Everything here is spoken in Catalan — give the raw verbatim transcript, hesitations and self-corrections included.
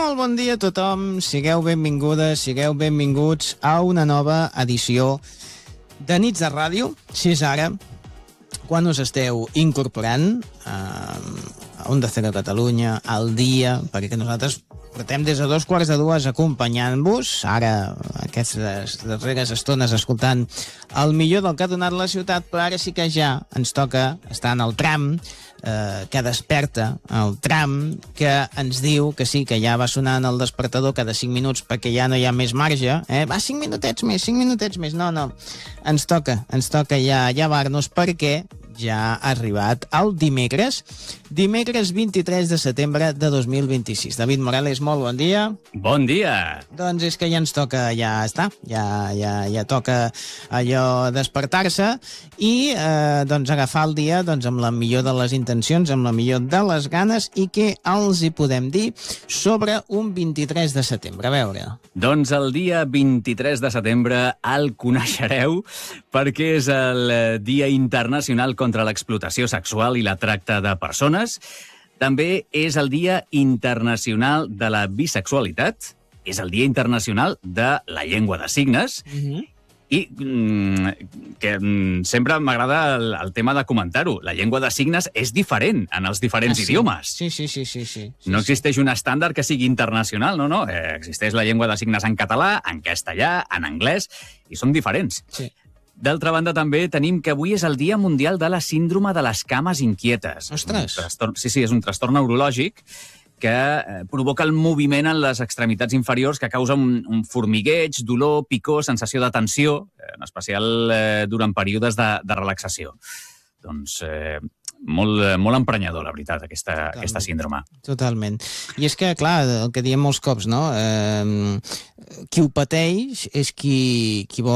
Molt bon dia a tothom, sigueu benvingudes, sigueu benvinguts a una nova edició de Nits de Ràdio. Si és ara, quan us esteu incorporant a Onda Cero Catalunya, al dia, perquè nosaltres portem des de dos quarts de dues acompanyant-vos, ara aquestes darreres estones escoltant el millor del que ha donat la ciutat, però ara sí que ja ens toca estar en el tram eh, que desperta, el tram que ens diu que sí, que ja va sonant el despertador cada cinc minuts perquè ja no hi ha més marge, eh? Va, cinc minutets més, cinc minutets més, no, no, ens toca, ens toca ja llevar-nos perquè ja ha arribat el dimecres, dimecres vint-i-tres de setembre de dos mil vint-i-sis. David Morales, molt bon dia. Bon dia. Doncs és que ja ens toca, ja està, ja, ja, ja toca allò despertar-se i eh, doncs agafar el dia doncs, amb la millor de les intencions, amb la millor de les ganes, i què els hi podem dir sobre un vint-i-tres de setembre? A veure. Doncs el dia vint-i-tres de setembre el coneixereu perquè és el Dia Internacional contra l'explotació sexual i la tracta de persones. També és el Dia Internacional de la Bisexualitat, és el Dia Internacional de la Llengua de Signes, Uh-huh. i mm, que mm, sempre m'agrada el, el tema de comentar-ho. La llengua de signes és diferent en els diferents ah, sí? idiomes. Sí, sí, sí, sí, sí, sí. No existeix un estàndard que sigui internacional, no, no. Eh, existeix la llengua de signes en català, en castellà, en anglès, i són diferents. Sí. D'altra banda, també tenim que avui és el Dia Mundial de la Síndrome de les Cames Inquietes. Ostres! Un trastorn, sí, sí, és un trastorn neurològic que eh, provoca el moviment en les extremitats inferiors, que causa un, un formigueig, dolor, picor, sensació de tensió, eh, en especial eh, durant períodes de, de relaxació. Doncs eh, molt, molt emprenyador, la veritat, aquesta, aquesta síndrome. Totalment. I és que, clar, el que diem molts cops, no? Eh, qui ho pateix és qui, qui vol